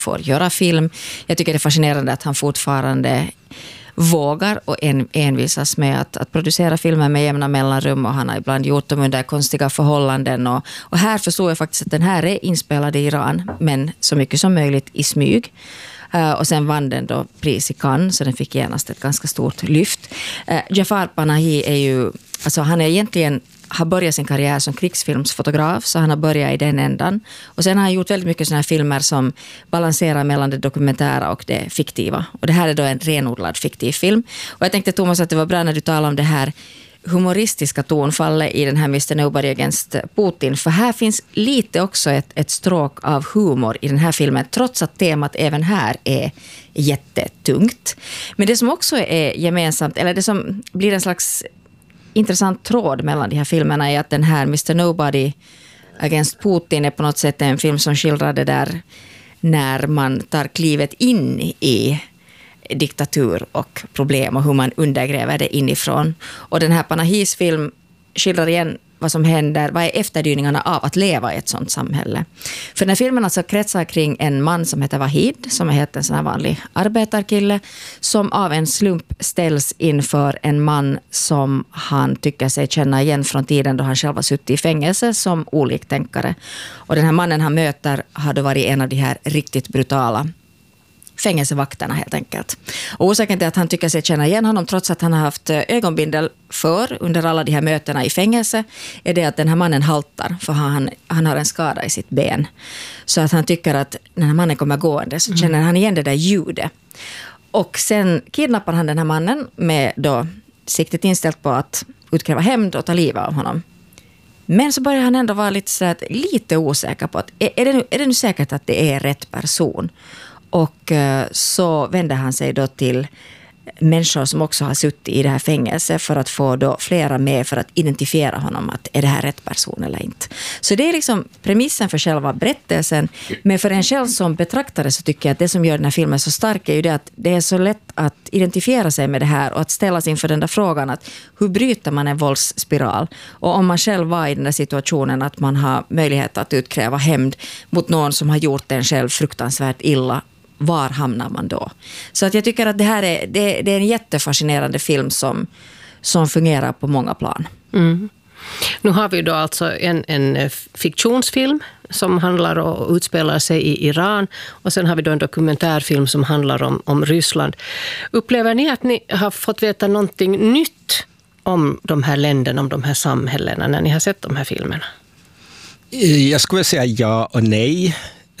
får göra film. Jag tycker det är fascinerande att han fortfarande vågar och envisas med att producera filmer med jämna mellanrum, och han har ibland gjort dem under konstiga förhållanden, och här förstår jag faktiskt att den här är inspelad i Iran, men så mycket som möjligt i smyg. Och sen vann den då pris i Cannes, så den fick genast ett ganska stort lyft. Jafar Panahi är ju, alltså han är egentligen, har börjat sin karriär som krigsfilmsfotograf, så han har börjat i den ändan. Och sen har han gjort väldigt mycket såna här filmer som balanserar mellan det dokumentära och det fiktiva. Och det här är då en renodlad fiktiv film. Och jag tänkte, Thomas, att det var bra när du talade om det här humoristiska tonfallet i den här Mr. Nobody Against Putin. För här finns lite också ett stråk av humor i den här filmen, trots att temat även här är jättetungt. Men det som också är gemensamt, eller det som blir en slags intressant tråd mellan de här filmerna, är att den här Mr. Nobody Against Putin är på något sätt en film som skildrar det där när man tar klivet in i diktatur och problem och hur man undergräver det inifrån. Och den här Panahis film skildrar igen vad som händer, vad är efterdyningarna av att leva i ett sånt samhälle. För den här filmen alltså kretsar kring en man som heter Wahid, som är helt en sån här vanlig arbetarkille, som av en slump ställs inför en man som han tycker sig känna igen från tiden då han själv var suttit i fängelse som oliktänkare. Och den här mannen han möter hade varit en av de här riktigt brutala fängelsevakterna helt enkelt. Och orsaken till att han tycker sig känna igen honom, trots att han har haft ögonbindel under alla de här mötena i fängelse, är det att den här mannen haltar, för han har en skada i sitt ben. Så att han tycker att när den här mannen kommer gående så känner han igen det där ljudet. Och sen kidnappar han den här mannen med då siktet inställt på att utkräva hämnd och ta livet av honom. Men så börjar han ändå vara lite osäker på att är det nu säkert att det är rätt person? Och så vänder han sig då till människor som också har suttit i det här fängelset för att få då flera med för att identifiera honom, att är det här rätt person eller inte. Så det är liksom premissen för själva berättelsen. Men för en själv som betraktare så tycker jag att det som gör den här filmen så stark är ju det att det är så lätt att identifiera sig med det här och att ställas inför den där frågan att hur bryter man en våldsspiral? Och om man själv var i den där situationen att man har möjlighet att utkräva hämnd mot någon som har gjort en själv fruktansvärt illa, var hamnar man då? Så att jag tycker att det här är en jättefascinerande film som fungerar på många plan. Mm. Nu har vi då alltså en fiktionsfilm som handlar och utspelar sig i Iran, och sen har vi då en dokumentärfilm som handlar om Ryssland. Upplever ni att ni har fått veta någonting nytt om de här länderna, om de här samhällena när ni har sett de här filmerna? Jag skulle säga ja och nej.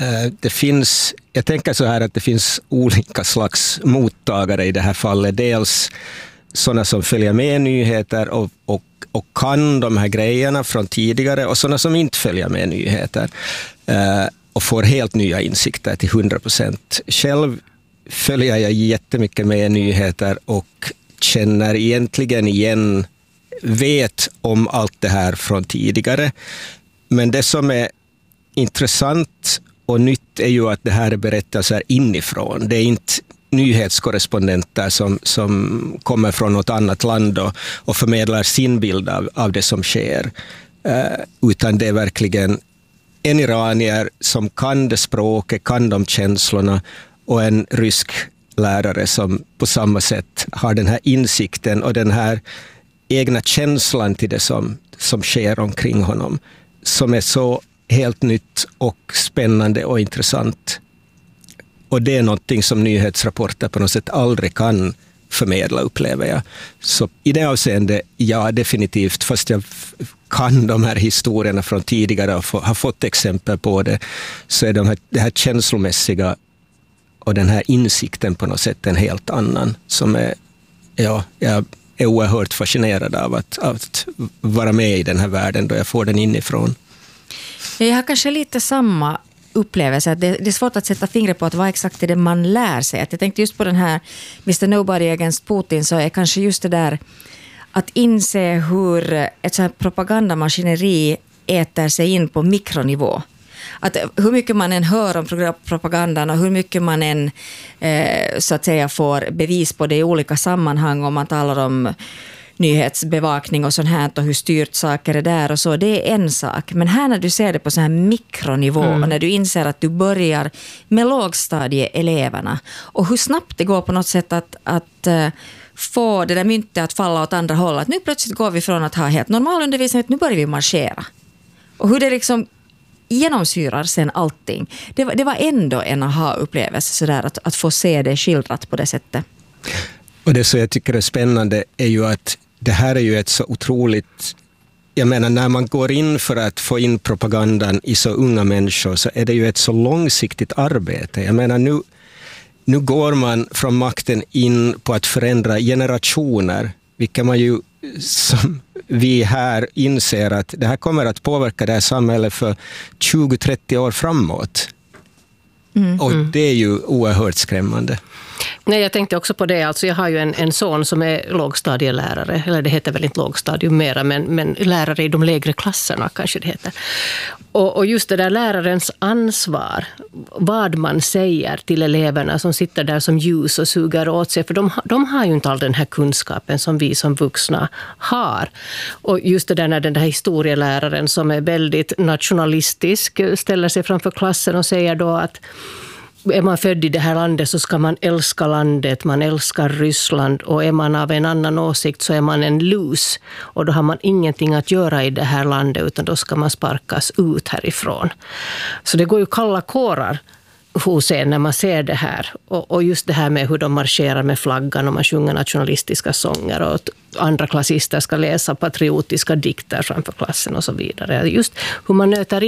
Jag tänker så här att det finns olika slags mottagare i det här fallet. Dels sådana som följer med nyheter och kan de här grejerna från tidigare, och sådana som inte följer med nyheter och får helt nya insikter till 100%. Själv följer jag jättemycket med nyheter och känner egentligen igen, vet om allt det här från tidigare. Men det som är intressant och nytt är ju att det här är berättelser inifrån. Det är inte nyhetskorrespondenter som kommer från något annat land och förmedlar sin bild av det som sker. Utan det är verkligen en iranier som kan det språket, kan de känslorna, och en rysk lärare som på samma sätt har den här insikten och den här egna känslan till det som sker omkring honom, som är så helt nytt och spännande och intressant. Och det är någonting som nyhetsrapporter på något sätt aldrig kan förmedla, upplever jag. Så i det avseende, ja, definitivt. Fast jag kan de här historierna från tidigare och har fått exempel på det, så är det här känslomässiga och den här insikten på något sätt en helt annan, som är, ja, jag är oerhört fascinerad av att vara med i den här världen då jag får den inifrån. Jag har kanske lite samma upplevelse. Det är svårt att sätta fingret på att vad exakt är det man lär sig. Att jag tänkte just på den här Mr. Nobody Against Putin, så är kanske just det där att inse hur ett så här propagandamaskineri äter sig in på mikronivå. Att hur mycket man än hör om propagandan och hur mycket man än så att säga får bevis på det i olika sammanhang, om man talar om nyhetsbevakning och sånt här och hur styrt saker är där och så, det är en sak. Men här när du ser det på så här mikronivå och när du inser att du börjar med lågstadieeleverna och hur snabbt det går på något sätt att få det där myntet att falla åt andra hållet. Nu plötsligt går vi från att ha helt normal undervisning, nu börjar vi marschera. Och hur det liksom genomsyrar sen allting. Det var ändå en aha-upplevelse sådär att få se det skildrat på det sättet. Och det som jag tycker är spännande är ju att det här är ju ett så otroligt... Jag menar, när man går in för att få in propagandan i så unga människor så är det ju ett så långsiktigt arbete. Jag menar, nu går man från makten in på att förändra generationer, vilka man ju som vi här inser att det här kommer att påverka det här samhället för 20-30 år framåt. Och det är ju oerhört skrämmande. Nej, jag tänkte också på det. Alltså jag har ju en son som är lågstadielärare, eller det heter väl inte lågstadium mera, men lärare i de lägre klasserna kanske det heter. Och just det där lärarens ansvar, vad man säger till eleverna som sitter där som ljus och suger åt sig, för de har ju inte all den här kunskapen som vi som vuxna har. Och just det där när den där historieläraren som är väldigt nationalistisk ställer sig framför klassen och säger då att är man född i det här landet så ska man älska landet, man älskar Ryssland, och är man av en annan åsikt så är man en lus och då har man ingenting att göra i det här landet utan då ska man sparkas ut härifrån. Så det går ju kalla kårar hos en när man ser det här, och just det här med hur de marscherar med flaggan och man sjunger nationalistiska sånger och andra klassister ska läsa patriotiska dikter framför klassen och så vidare. Just hur man nöter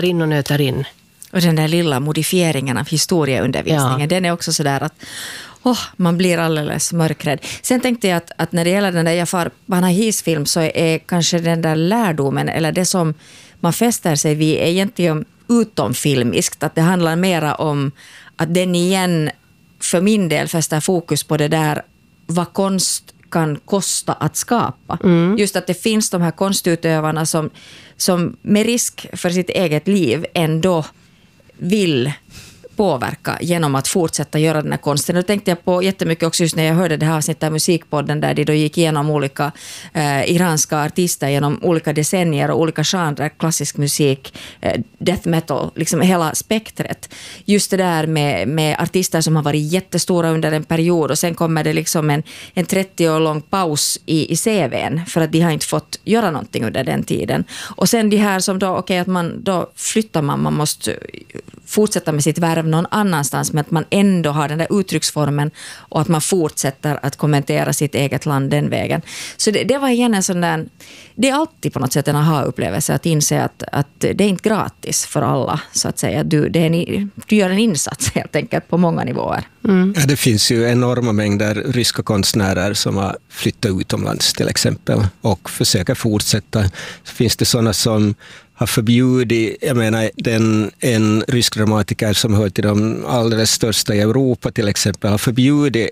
in. Och den där lilla modifieringen av historieundervisningen, den är också sådär att man blir alldeles mörkrädd. Sen tänkte jag att när det gäller den där Jafar Panahis-film så är kanske den där lärdomen, eller det som man fäster sig vid, är egentligen utomfilmiskt. Att det handlar mera om att den igen för min del fäster fokus på det där vad konst kan kosta att skapa. Just att det finns de här konstutövarna som med risk för sitt eget liv ändå vill påverka genom att fortsätta göra den här konsten. Och då tänkte jag på jättemycket också just när jag hörde det här avsnittet av Musikpodden där de då gick igenom olika iranska artister genom olika decennier och olika genrer, klassisk musik, death metal, liksom hela spektret. Just det där med artister som har varit jättestora under en period och sen kommer det liksom en 30 år lång paus i CV:n för att de har inte fått göra någonting under den tiden. Och sen de här som då, att man då flyttar man måste fortsätta med sitt värv någon annanstans, men att man ändå har den där uttrycksformen och att man fortsätter att kommentera sitt eget land den vägen. Så det var igen en sån där, det är alltid på något sätt en aha-upplevelse att inse att det är inte gratis för alla, så att säga. Du gör en insats helt enkelt på många nivåer. Ja, det finns ju enorma mängder ryska konstnärer som har flyttat utomlands till exempel och försöker fortsätta. Så finns det sådana som har förbjudit, jag menar en rysk dramatiker som hör till de alldeles största i Europa till exempel, har förbjudit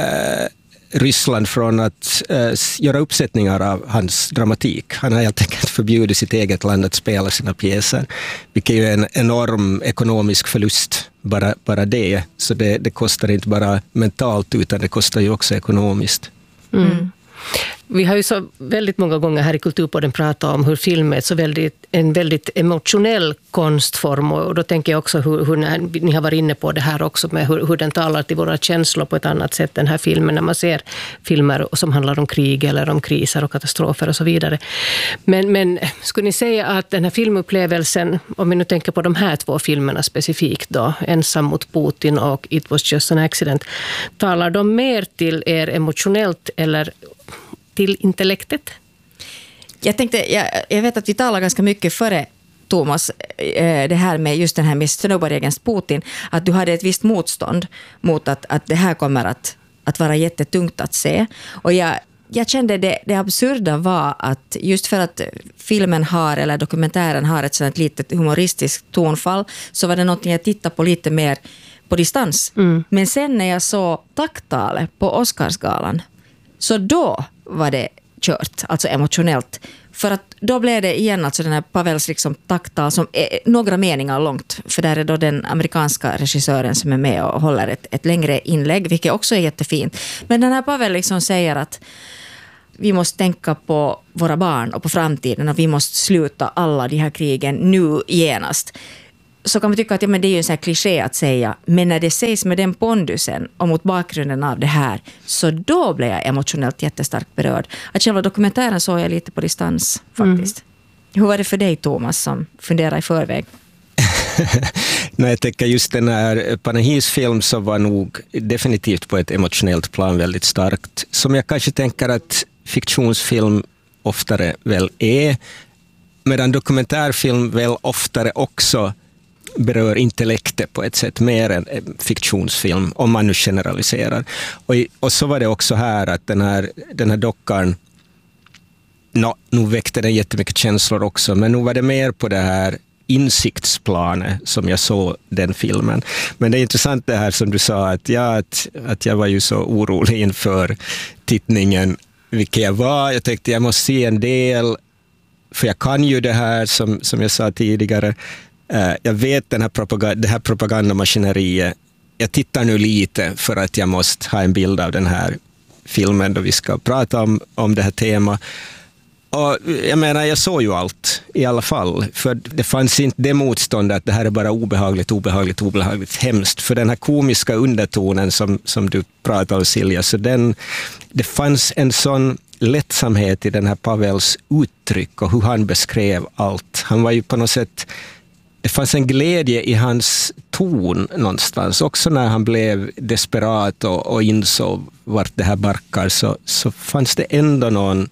Ryssland från att göra uppsättningar av hans dramatik. Han har helt enkelt förbjudit sitt eget land att spela sina pjäser, vilket är en enorm ekonomisk förlust, bara det. Så det kostar inte bara mentalt utan det kostar ju också ekonomiskt. Vi har ju så väldigt många gånger här i Kulturpodden pratat om hur film är en väldigt emotionell konstform, och då tänker jag också hur ni har varit inne på det här också med hur den talar till våra känslor på ett annat sätt, den här filmen, när man ser filmer som handlar om krig eller om kriser och katastrofer och så vidare. Men skulle ni säga att den här filmupplevelsen, om vi nu tänker på de här två filmerna specifikt då, Ensam mot Putin och It was just an accident, talar de mer till er emotionellt eller till intellektet? Jag vet att vi talar ganska mycket före Thomas, det här med just den här med Snowboard Against Putin, att du hade ett visst motstånd mot att det här kommer att vara jättetungt att se. Och jag kände det absurda var att just för att filmen eller dokumentären har ett sådant litet humoristiskt tonfall, så var det någonting jag tittade på lite mer på distans. Men sen när jag såg tacktalet på Oscarsgalan, så då var det kört, alltså emotionellt. För att då blev det igen alltså den här Pavels liksom tacktal som är några meningar långt. För där är då den amerikanska regissören som är med och håller ett längre inlägg, vilket också är jättefint. Men den här Pavel liksom säger att vi måste tänka på våra barn och på framtiden och vi måste sluta alla de här krigen nu genast. Så kan man tycka att ja, men det är ju en sån här kliché att säga, men när det sägs med den pondusen och mot bakgrunden av det här, så då blir jag emotionellt jättestarkt berörd. Att själva dokumentären såg jag lite på distans faktiskt. Hur var det för dig, Thomas, som funderar i förväg? När jag tänker just den här Panahis film så var nog definitivt på ett emotionellt plan väldigt starkt. Som jag kanske tänker att fiktionsfilm oftare väl är, medan dokumentärfilm väl oftare också berör intellektet på ett sätt mer än fiktionsfilm, om man nu generaliserar. Och så var det också här att den här dockan, nu väckte den jättemycket känslor också, men nu var det mer på det här insiktsplanet som jag såg den filmen. Men det är intressant det här som du sa, att jag var ju så orolig inför tittningen, vilket jag var. Jag tänkte jag måste se en del, för jag kan ju det här som jag sa tidigare. Jag vet det här propagandamaskineriet. Jag tittar nu lite för att jag måste ha en bild av den här filmen då vi ska prata om det här temat. Och jag menar, jag såg ju allt i alla fall. För det fanns inte det motstånd att det här är bara obehagligt, hemskt. För den här komiska undertonen som du pratar om, Silja, så det fanns en sån lättsamhet i den här Pavels uttryck och hur han beskrev allt. Han var ju på något sätt, det fanns en glädje i hans ton någonstans. Också när han blev desperat och insåg vart det här barkar, så fanns det ändå någon,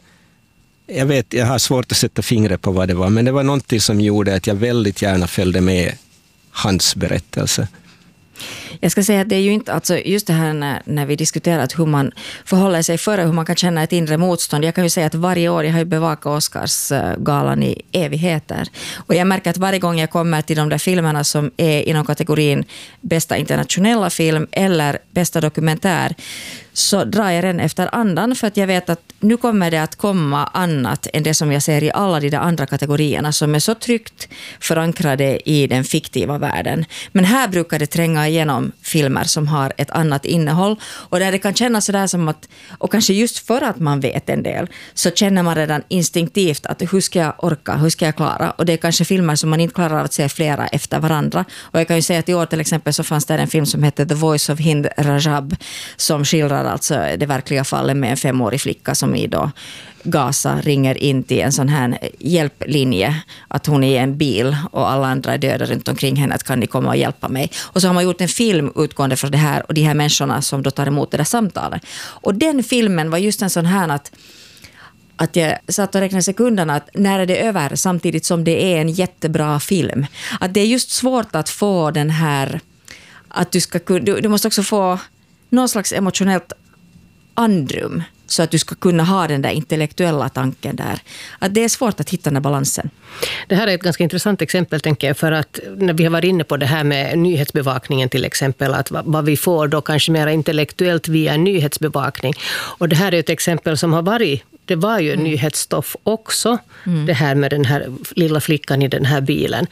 jag har svårt att sätta fingret på vad det var, men det var någonting som gjorde att jag väldigt gärna följde med hans berättelse. Jag ska säga att det är ju inte, alltså just det här när vi diskuterat hur man förhåller sig före, hur man kan känna ett inre motstånd. Jag kan ju säga att varje år, jag har ju bevakat Oscarsgalan i evigheter. Och jag märker att varje gång jag kommer till de där filmerna som är inom kategorin bästa internationella film eller bästa dokumentär, så drar jag den efter andan, för att jag vet att nu kommer det att komma annat än det som jag ser i alla de där andra kategorierna som är så tryggt förankrade i den fiktiva världen. Men här brukar det tränga igenom filmer som har ett annat innehåll och där det kan kännas sådär som att, och kanske just för att man vet en del, så känner man redan instinktivt att hur ska jag orka, hur ska jag klara? Och det är kanske filmer som man inte klarar av att se flera efter varandra. Och jag kan ju säga att i år till exempel så fanns det en film som heter The Voice of Hind Rajab som skildrar alltså det verkliga fallet med en 5-årig flicka som i då Gaza ringer in till en sån här hjälplinje, att hon är i en bil och alla andra är döda runt omkring henne, att kan ni komma och hjälpa mig? Och så har man gjort en film utgående från det här och de här människorna som då tar emot det där samtalet. Och den filmen var just en sån här att jag satt och räknade sekunderna att när är det över, samtidigt som det är en jättebra film. Att det är just svårt att få den här, att du måste också få någon slags emotionellt andrum så att du ska kunna ha den där intellektuella tanken där. Att det är svårt att hitta den balansen. Det här är ett ganska intressant exempel, tänker jag, för att när vi har varit inne på det här med nyhetsbevakningen till exempel, att vad vi får då kanske mer intellektuellt via nyhetsbevakning. Och det här är ett exempel som har varit, det var ju nyhetsstoff också, det här med den här lilla flickan i den här bilen.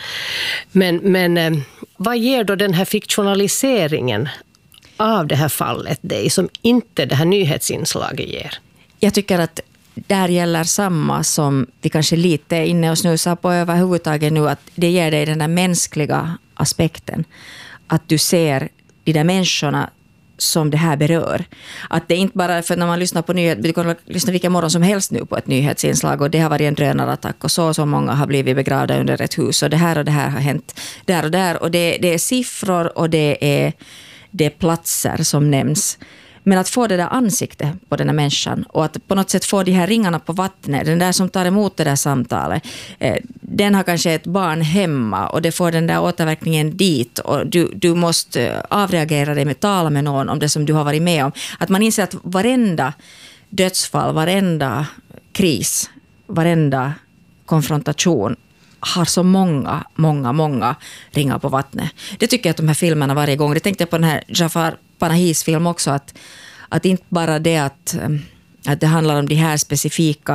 Men vad ger då den här fiktionaliseringen av det här fallet dig som inte det här nyhetsinslaget ger? Jag tycker att där gäller samma som vi kanske lite är inne och snusar på överhuvudtaget nu, att det ger dig den där mänskliga aspekten. Att du ser de där människorna som det här berör. Att det är inte bara, för när man lyssnar på nyheter, du kan lyssna vilken morgon som helst nu på ett nyhetsinslag och det har varit en drönarattack och så många har blivit begravda under ett hus och det här har hänt där och där och det är siffror och det är platser som nämns. Men att få det där ansiktet på den här människan och att på något sätt få de här ringarna på vattnet, den där som tar emot det där samtalet, den har kanske ett barn hemma och det får den där återverkningen dit och du måste avreagera dig med tala med någon om det som du har varit med om. Att man inser att varenda dödsfall, varenda kris, varenda konfrontation har så många ringar på vattnet. Det tycker jag att de här filmerna varje gång. Det tänkte jag på den här Jafar Panahis film också, att inte bara det att det handlar om de här specifika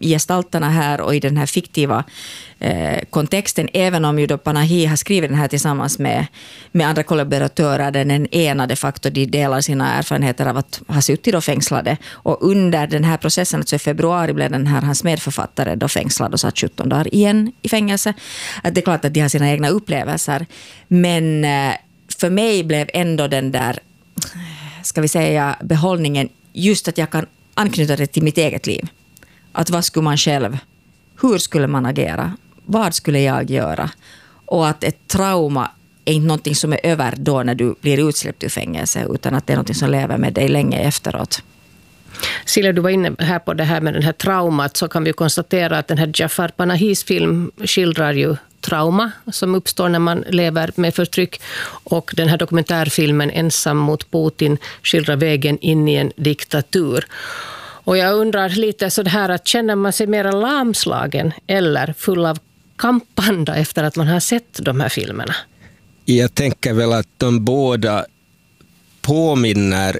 gestalterna här och i den här fiktiva kontexten, även om ju då Panahi har skrivit den här tillsammans med andra kollaboratörer. Den ena de facto de delar sina erfarenheter av att ha suttit då fängslade, och under den här processen, alltså i februari, blev den här hans medförfattare då fängslad och satt 17 dagar igen i fängelse. Att det är klart att de har sina egna upplevelser, men för mig blev ändå den där, ska vi säga, behållningen just att jag kan anknyta det till mitt eget liv. Att vad skulle man själv, hur skulle man agera, vad skulle jag göra, och att ett trauma är inte någonting som är över då när du blir utsläppt ur fängelse, utan att det är någonting som lever med dig länge efteråt. Silja, du var inne här på det här med den här traumat, så kan vi konstatera att den här Jafar Panahis film skildrar ju trauma som uppstår när man lever med förtryck, och den här dokumentärfilmen Ensam mot Putin skildrar vägen in i en diktatur. Och jag undrar lite så här, att känner man sig mer lamslagen eller full av kampanda efter att man har sett de här filmerna? Jag tänker väl att de båda påminner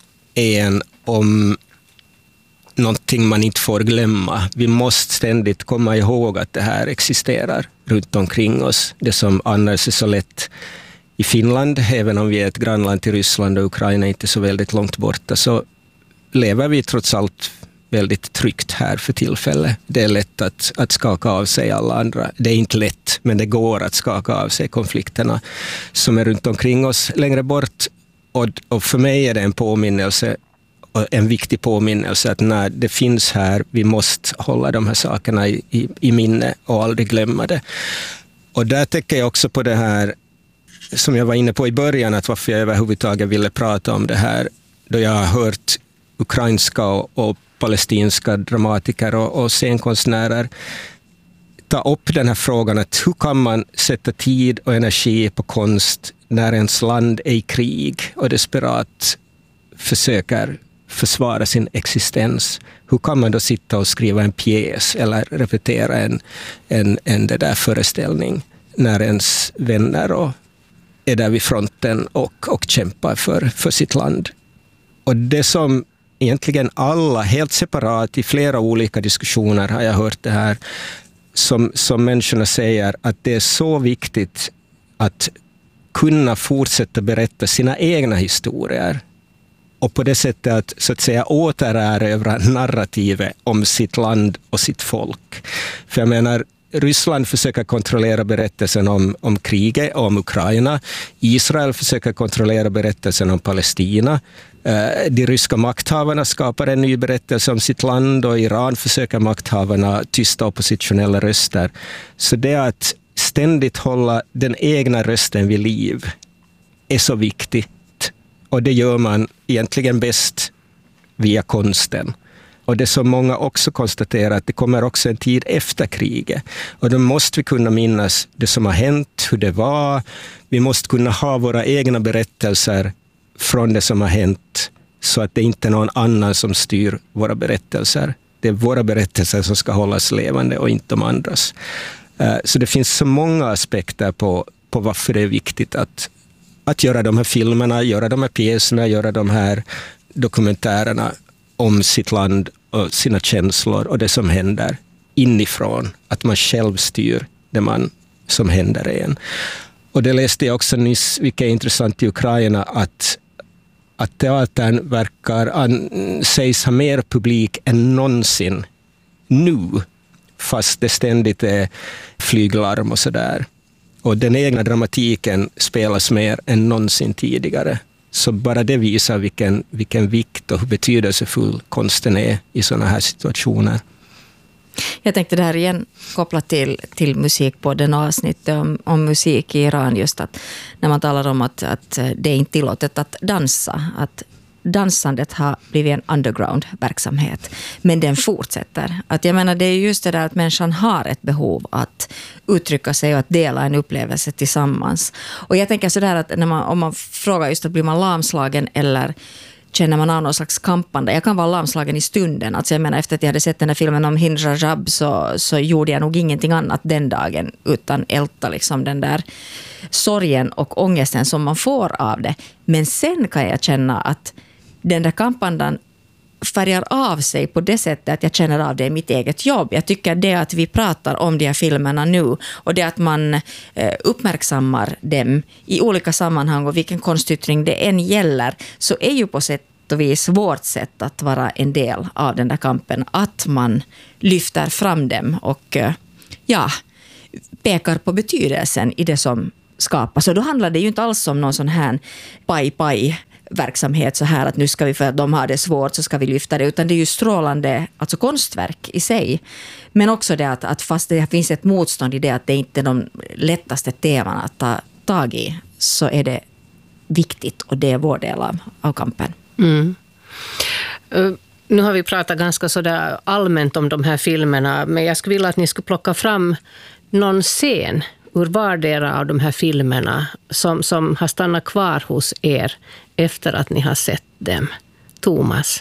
en om någonting man inte får glömma. Vi måste ständigt komma ihåg att det här existerar runt omkring oss. Det som annars är så lätt i Finland, även om vi är ett grannland till Ryssland och Ukraina inte så väldigt långt borta, så lever vi trots allt väldigt tryggt här för tillfället. Det är lätt att skaka av sig alla andra. Det är inte lätt, men det går att skaka av sig konflikterna som är runt omkring oss längre bort. Och för mig är det en påminnelse, en viktig påminnelse, att när det finns här, vi måste hålla de här sakerna i minne och aldrig glömma det. Och där tänker jag också på det här som jag var inne på i början, att varför jag överhuvudtaget ville prata om det här, då jag har hört ukrainska och palestinska dramatiker och scenkonstnärer ta upp den här frågan, att hur kan man sätta tid och energi på konst när ens land är i krig och desperat försöker försvara sin existens. Hur kan man då sitta och skriva en pjäs eller repetera en det där föreställning när ens vänner är där vid fronten och kämpar för sitt land? Och det som egentligen alla, helt separat i flera olika diskussioner har jag hört det här, som människorna säger att det är så viktigt att kunna fortsätta berätta sina egna historier och på det sättet att så att säga återerövra narrativet om sitt land och sitt folk. För jag menar, Ryssland försöker kontrollera berättelsen om kriget och om Ukraina. Israel försöker kontrollera berättelsen om Palestina. De ryska makthavarna skapar en ny berättelse om sitt land, och i Iran försöker makthavarna tysta oppositionella röster. Så det att ständigt hålla den egna rösten vid liv är så viktigt. Och det gör man egentligen bäst via konsten. Och det som många också konstaterar, att det kommer också en tid efter kriget. Och då måste vi kunna minnas det som har hänt, hur det var. Vi måste kunna ha våra egna berättelser från det som har hänt, så att det inte är någon annan som styr våra berättelser. Det är våra berättelser som ska hållas levande och inte de andras. Så det finns så många aspekter på varför det är viktigt att göra de här filmerna, göra de här pjäserna, göra de här dokumentärerna om sitt land och sina känslor och det som händer inifrån. Att man själv styr det som händer igen. Och det läste jag också nyss, vilket är intressant i Ukraina, att teatern sägs ha mer publik än någonsin nu, fast det ständigt är flyglarm och sådär. Och den egna dramatiken spelas mer än någonsin tidigare. Så bara det visar vilken vikt och hur betydelsefull konsten är i sådana här situationer. Jag tänkte det här igen kopplat till musikpodden och avsnittet om musik i Iran, just att när man talar om att det är inte tillåtet att dansa, att dansandet har blivit en underground-verksamhet, men den fortsätter. Att jag menar, det är just det där att människan har ett behov att uttrycka sig och att dela en upplevelse tillsammans. Och jag tänker sådär att om man frågar just att blir man lamslagen eller känner man av någon slags kampande. Jag kan vara lamslagen i stunden. Alltså jag menar, efter att jag hade sett den här filmen om Hind Rajab så gjorde jag nog ingenting annat den dagen utan älta liksom den där sorgen och ångesten som man får av det. Men sen kan jag känna att den där kampandan färgar av sig på det sättet att jag känner av det i mitt eget jobb. Jag tycker det att vi pratar om de här filmerna nu och det att man uppmärksammar dem i olika sammanhang och vilken konstyttring det än gäller, så är ju på sätt och vis vårt sätt att vara en del av den där kampen, att man lyfter fram dem och pekar på betydelsen i det som skapas. Och då handlar det ju inte alls om någon sån här verksamhet så här att nu ska vi, för att de har det svårt så ska vi lyfta det, utan det är ju strålande, alltså konstverk i sig, men också det att fast det finns ett motstånd i det att det inte är de lättaste teman att ta tag i, så är det viktigt och det är vår del av kampen. Nu har vi pratat ganska sådär allmänt om de här filmerna, men jag skulle vilja att ni skulle plocka fram någon scen ur vardera av de här filmerna som har stannat kvar hos er efter att ni har sett dem. Thomas?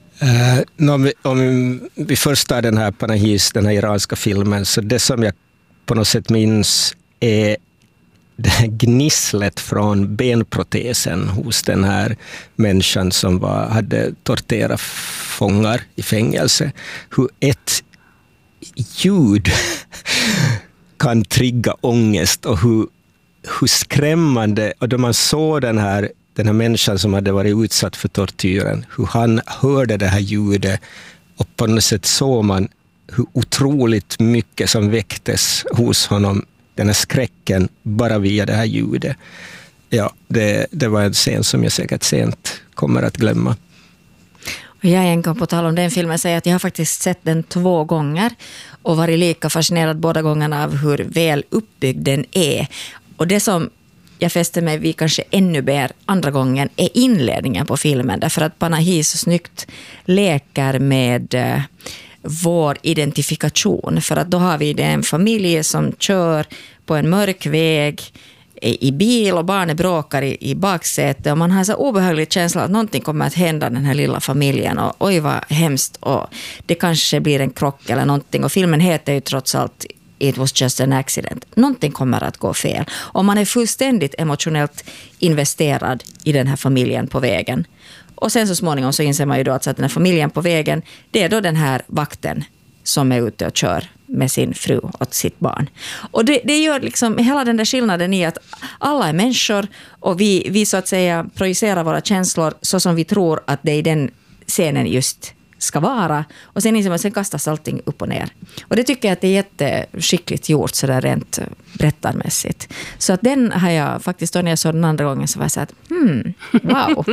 Om vi först tar den här Panahis, den här iranska filmen, så det som jag på något sätt minns är det här gnisslet från benprotesen hos den här människan som hade torterat fångar i fängelse. Hur ett ljud kan trigga ångest och hur skrämmande, och då man såg den här människan som hade varit utsatt för tortyren, hur han hörde det här ljudet och på något sätt såg man hur otroligt mycket som väcktes hos honom, den här skräcken bara via det här ljudet. Ja, det var en scen som jag säkert sent kommer att glömma. Och jag en gång på tal om den filmen säger att jag har faktiskt sett den 2 gånger och varit lika fascinerad båda gångerna av hur väl uppbyggd den är. Och det som jag fäste mig vid kanske ännu mer andra gången är inledningen på filmen, därför att Panahi så snyggt leker med vår identifikation, för att då har vi en familj som kör på en mörk väg i bil och barnet bråkar i baksätet och man har en så obehaglig känsla att någonting kommer att hända den här lilla familjen och oj vad hemskt och det kanske blir en krock eller någonting, och filmen heter ju trots allt It was just an accident. Någonting kommer att gå fel och man är fullständigt emotionellt investerad i den här familjen på vägen. Och sen så småningom så inser man ju då att den här familjen på vägen, det är då den här vakten som är ute och kör med sin fru och sitt barn. Och det gör liksom hela den där skillnaden i att alla är människor och vi så att säga projicerar våra känslor så som vi tror att det i den scenen just ska vara. Och sen kastas allting upp och ner. Och det tycker jag att det är jätteskickligt gjort så där rent berättarmässigt. Så att den har jag faktiskt, då när jag såg den andra gången så var jag så att wow.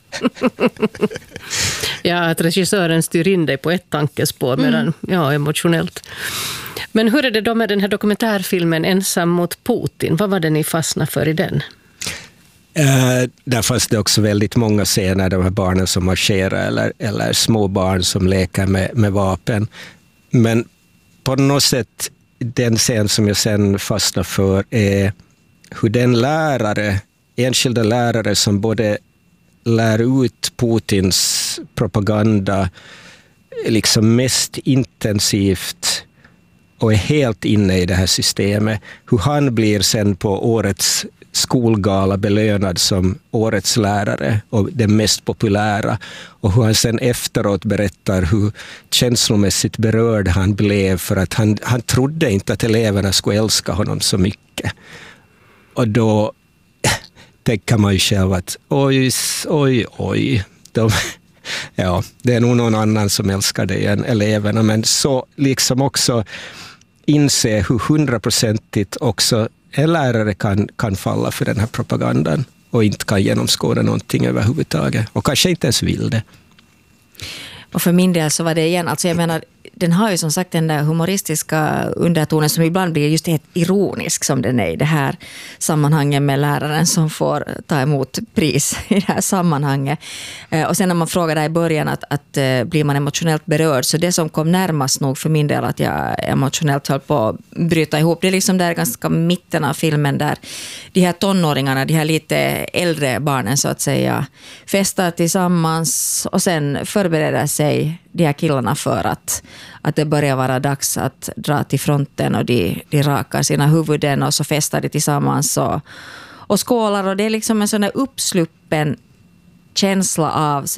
Ja, att regissören styr in dig på ett tankespår medan, emotionellt. Men hur är det då med den här dokumentärfilmen Ensam mot Putin? Vad var det ni fastnade för i den? Där fanns det också väldigt många scener, de här barnen som marscherar eller små barn som leker med vapen. Men på något sätt, den scen som jag sen fastnar för är hur den enskilda lärare som både lär ut Putins propaganda liksom mest intensivt och är helt inne i det här systemet, hur han blir sen på årets skolgala belönad som årets lärare och den mest populära, och hur han sen efteråt berättar hur känslomässigt berörd han blev för att han trodde inte att eleverna skulle älska honom så mycket. Och då tänker man ju själv att oj, det är nog någon annan som älskar dig än eleverna, men så liksom också inse hur 100% också en lärare kan falla för den här propagandan och inte kan genomskåda någonting överhuvudtaget och kanske inte ens vill det. Och för min del så var det igen, alltså jag menar, den har ju som sagt den där humoristiska undertonen som ibland blir just helt ironisk som den är i det här sammanhanget med läraren som får ta emot pris i det här sammanhanget. Och sen när man frågar där i början att blir man emotionellt berörd, så det som kom närmast nog för min del att jag emotionellt höll på att bryta ihop, det är liksom där ganska mitten av filmen där de här tonåringarna, de här lite äldre barnen så att säga, festar tillsammans och sen förbereder sig de här killarna för att det börjar vara dags att dra till fronten och de rakar sina huvuden och så festar de tillsammans och skålar, och det är liksom en sån där uppsluppen känsla av så att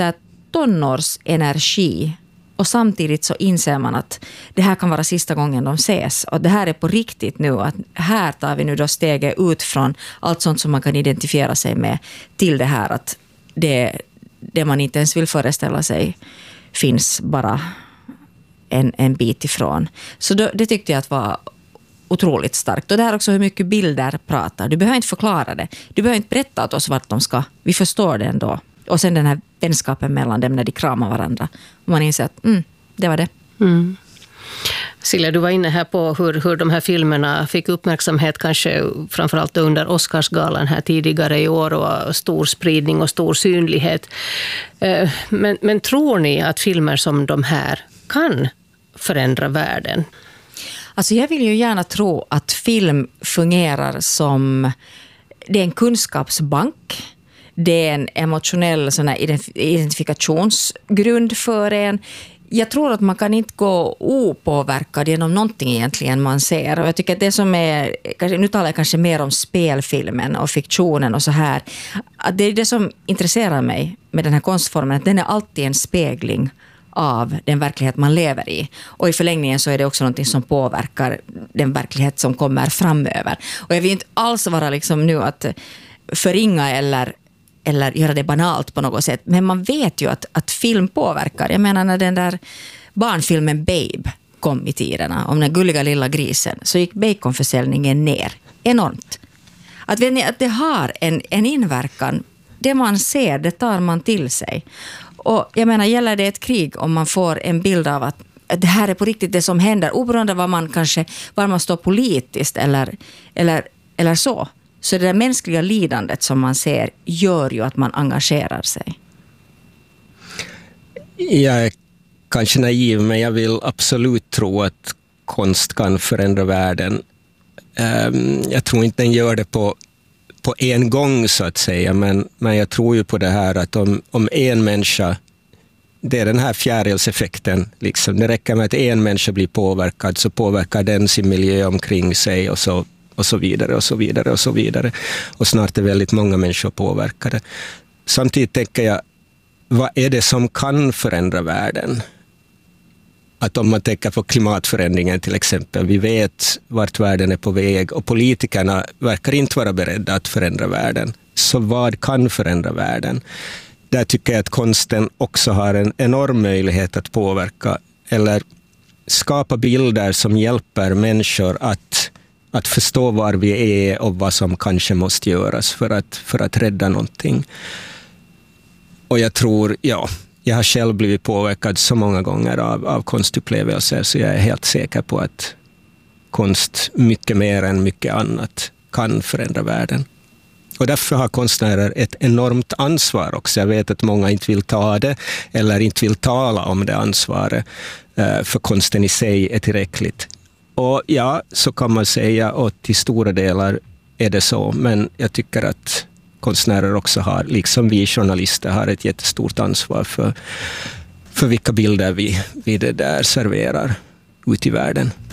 tonårs energi. Och samtidigt så inser man att det här kan vara sista gången de ses. Och det här är på riktigt nu. Att här tar vi nu då steget ut från allt sånt som man kan identifiera sig med till det här att det man inte ens vill föreställa sig finns bara en bit ifrån. Så det tyckte jag att var otroligt starkt. Och det här också hur mycket bilder pratar. Du behöver inte förklara det. Du behöver inte berätta åt oss vart de ska. Vi förstår det ändå. Och sen den här vänskapen mellan dem när de kramar varandra. Och man inser att det var det. Mm. Silja, du var inne här på hur de här filmerna fick uppmärksamhet kanske framförallt under Oscarsgalan här tidigare i år och stor spridning och stor synlighet. Men tror ni att filmer som de här kan förändra världen? Alltså jag vill ju gärna tro att film fungerar som det är en kunskapsbank. Det är en emotionell sån här identifikationsgrund för en. Jag tror att man kan inte gå opåverkad genom någonting egentligen man ser. Och jag tycker att det som är, nu talar jag kanske mer om spelfilmen och fiktionen och så här. Att det är det som intresserar mig med den här konstformen. Att den är alltid en spegling av den verklighet man lever i. Och i förlängningen så är det också någonting som påverkar den verklighet som kommer framöver. Och jag vill inte alls vara liksom nu att förringa eller göra det banalt på något sätt. Men man vet ju att film påverkar. Jag menar när den där barnfilmen Babe kom i tiderna om den gulliga lilla grisen så gick baconförsäljningen ner enormt. Att det har en inverkan. Det man ser, det tar man till sig. Och jag menar, gäller det ett krig om man får en bild av att det här är på riktigt det som händer oberoende av var man står politiskt eller så. Så det där mänskliga lidandet som man ser gör ju att man engagerar sig. Jag är kanske naiv, men jag vill absolut tro att konst kan förändra världen. Jag tror inte den gör det på en gång så att säga, men jag tror ju på det här att om en människa, det är den här fjärilseffekten, liksom. Det räcker med att en människa blir påverkad så påverkar den sin miljö omkring sig och så vidare och så vidare och så vidare. Och snart är väldigt många människor påverkade. Samtidigt tänker jag, vad är det som kan förändra världen? Att om man tänker på klimatförändringen till exempel, vi vet vart världen är på väg och politikerna verkar inte vara beredda att förändra världen. Så vad kan förändra världen? Där tycker jag att konsten också har en enorm möjlighet att påverka eller skapa bilder som hjälper människor att förstå var vi är och vad som kanske måste göras för att rädda någonting. Och jag tror, jag har själv blivit påverkad så många gånger av konstupplevelser så jag är helt säker på att konst mycket mer än mycket annat kan förändra världen. Och därför har konstnärer ett enormt ansvar också. Jag vet att många inte vill ta det eller inte vill tala om det ansvaret för konsten i sig är tillräckligt. Och ja, så kan man säga och till stora delar är det så. Men jag tycker att konstnärer också har, liksom vi journalister, har ett jättestort ansvar för vilka bilder vi det där serverar ut i världen.